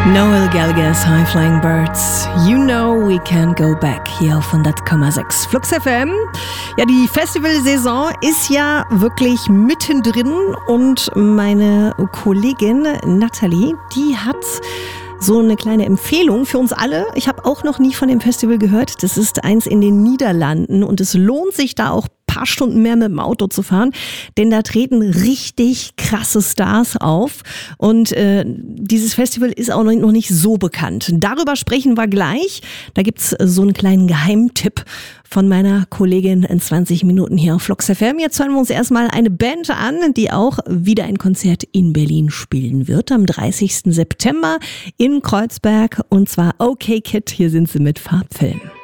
Noel Gallagher's High Flying Birds. You know we can't go back hier auf 100,6 Flux FM. Ja, die Festivalsaison ist ja wirklich mittendrin und meine Kollegin Nathalie, die hat so eine kleine Empfehlung für uns alle. Ich habe auch noch nie von dem Festival gehört. Das ist eins in den Niederlanden und es lohnt sich da auch paar Stunden mehr mit dem Auto zu fahren, denn da treten richtig krasse Stars auf und dieses Festival ist auch noch nicht so bekannt. Darüber sprechen wir gleich. Da gibt's so einen kleinen Geheimtipp von meiner Kollegin in 20 Minuten hier auf Flux FM. Jetzt hören wir uns erstmal eine Band an, die auch wieder ein Konzert in Berlin spielen wird am 30. September in Kreuzberg und zwar OK Kid. Hier sind sie mit Farbfilm.